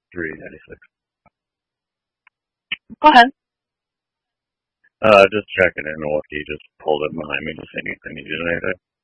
386. Go ahead. Just checking in. If you just pulled it behind me, just seeing if I needed anything.